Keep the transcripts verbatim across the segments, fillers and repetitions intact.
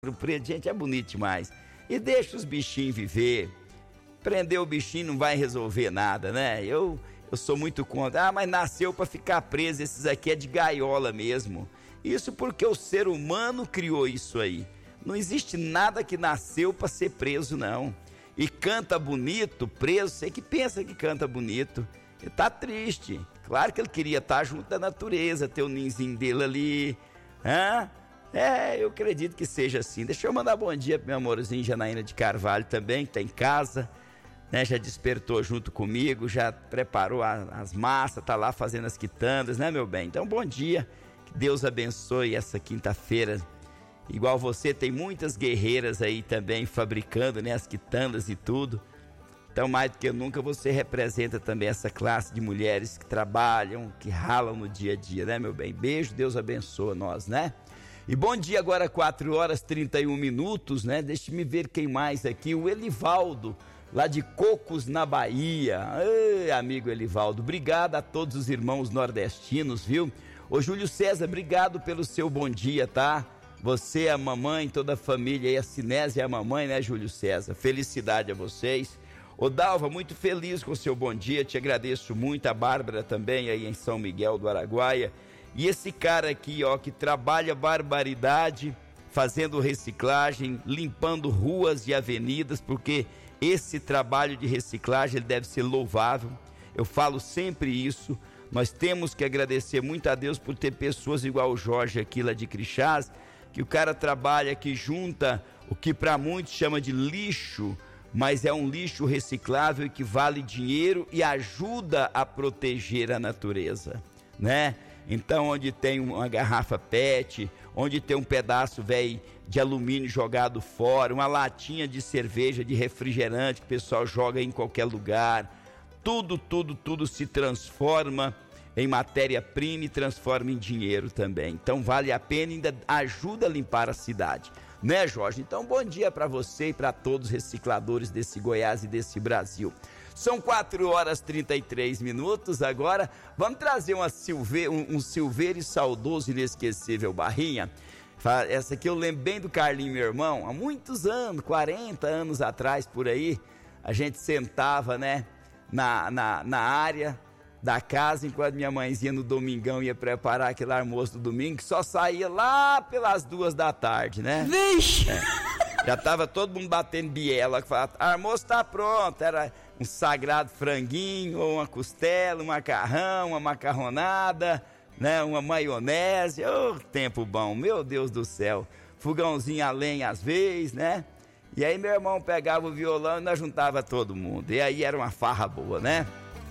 O preto, gente, é bonito demais. E deixa os bichinhos viver. Prender o bichinho não vai resolver nada, né? Eu, eu sou muito contra. Ah, mas nasceu para ficar preso. Esses aqui é de gaiola mesmo. Isso porque o ser humano criou isso aí. Não existe nada que nasceu para ser preso, não. E canta bonito, preso, você que pensa que canta bonito. Ele tá triste. Claro que ele queria estar junto da natureza, ter o ninzinho dele ali. Hã? É, eu acredito que seja assim. Deixa eu mandar bom dia pro meu amorzinho Janaína de Carvalho também, que tá em casa, né? Já despertou junto comigo, já preparou a, as massas, tá lá fazendo as quitandas, né, meu bem? Então, bom dia. Que Deus abençoe essa quinta-feira. Igual você, tem muitas guerreiras aí também fabricando, né, as quitandas e tudo. Então, mais do que nunca, você representa também essa classe de mulheres que trabalham, que ralam no dia a dia, né, meu bem? Beijo, Deus abençoe nós, né? E bom dia agora, quatro horas e trinta e um minutos, né? Deixa-me ver quem mais aqui, o Elivaldo, lá de Cocos, na Bahia. Ei, amigo Elivaldo, obrigado a todos os irmãos nordestinos, viu? Ô Júlio César, obrigado pelo seu bom dia, tá? Você, a mamãe, toda a família, e a Cinésia e a mamãe, né, Júlio César? Felicidade a vocês. Ô Dalva, muito feliz com o seu bom dia, te agradeço muito, a Bárbara também aí em São Miguel do Araguaia. E esse cara aqui, ó, que trabalha barbaridade, fazendo reciclagem, limpando ruas e avenidas, porque esse trabalho de reciclagem ele deve ser louvável. Eu falo sempre isso. Nós temos que agradecer muito a Deus por ter pessoas igual o Jorge aqui lá de Crixás, que o cara trabalha, que junta o que para muitos chama de lixo, mas é um lixo reciclável e que vale dinheiro e ajuda a proteger a natureza, né? Então, onde tem uma garrafa pet, onde tem um pedaço velho de alumínio jogado fora, uma latinha de cerveja, de refrigerante que o pessoal joga em qualquer lugar, tudo, tudo, tudo se transforma em matéria-prima e transforma em dinheiro também. Então, vale a pena e ainda ajuda a limpar a cidade, né, Jorge? Então, bom dia para você e para todos os recicladores desse Goiás e desse Brasil. São quatro horas e trinta e três minutos agora. Vamos trazer uma Silve, um, um Silveiro e saudoso inesquecível Barrinha. Essa aqui eu lembro bem do Carlinho, meu irmão. Há muitos anos, quarenta anos atrás, por aí, a gente sentava, né, na, na, na área da casa, enquanto minha mãezinha no domingão ia preparar aquele almoço do domingo, que só saía lá pelas duas da tarde, né? Vixe! É. Já tava todo mundo batendo biela, que falava, almoço tá pronto, era um sagrado franguinho, ou uma costela, um macarrão, uma macarronada, né, uma maionese, ô, oh, tempo bom, meu Deus do céu, fogãozinho a lenha às vezes, né, e aí meu irmão pegava o violão e nós juntava todo mundo, e aí era uma farra boa, né,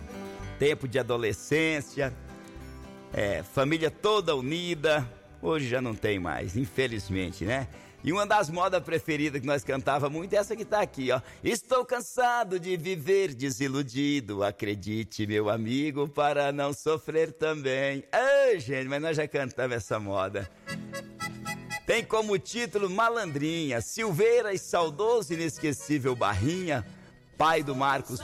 tempo de adolescência, é, família toda unida, hoje já não tem mais, infelizmente, né. E uma das modas preferidas que nós cantava muito é essa que tá aqui, ó. Estou cansado de viver desiludido, acredite, meu amigo, para não sofrer também. Ai, gente, mas nós já cantamos essa moda. Tem como título Malandrinha, Silveira e saudoso inesquecível Barrinha, pai do Marcos